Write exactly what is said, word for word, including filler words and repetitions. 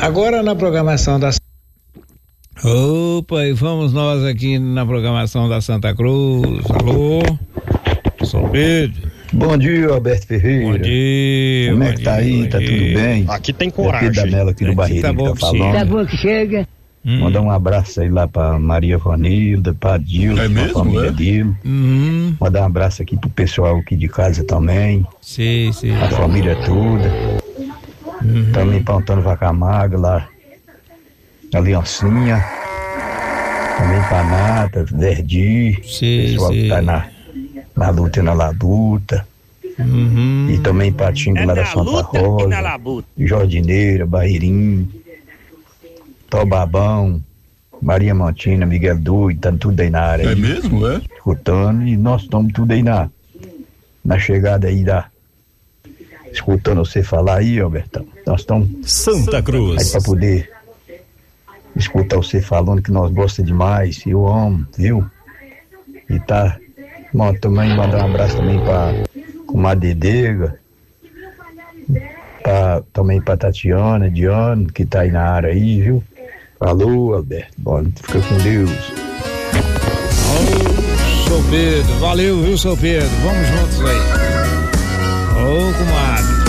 Agora na programação da... Opa, e vamos nós aqui na programação da Santa Cruz. Alô, São Pedro. Bom dia, Alberto Ferreira. Bom dia. Como é bom que tá dia, aí? Tá dia. tudo bem? Aqui tem coragem. É Pedro da Mela aqui do Barreiro tá bom que tá que falando. chega. Tá bom que chega. Hum. Mandar um abraço aí lá pra Maria Vanilda, pra Dilson, É pra mesmo, família é? dele. Uhum. Mandar um abraço aqui pro pessoal aqui de casa também, Sim, sim. a família toda. Uhum. Também pra Antônio Vacamaga lá, a Leoncinha. Também pra Nata, Verdi, Sim, pessoal sim. que tá na, na luta e na labuta. Uhum. E também pra Tinga lá da Santa Rosa, Jordineira, Barreirinho, Tobabão, Maria Montina, Miguel Doido, tá tudo aí na área. É aí, mesmo, é? escutando, e nós estamos tudo aí na, na chegada aí da. Escutando você falar aí, Albertão. Nós estamos Santa aí Cruz. pra poder escutar você falando que nós gostamos demais, eu amo, viu? E tá. Bom, também mandar um abraço também pra comadre Dedega, pra, também pra Tatiana, Diana, que tá aí na área aí, viu? Falou, Alberto. Bom, fica com Deus. Ô, São Pedro, valeu, viu, São Pedro? Vamos juntos aí. Ô, comadre.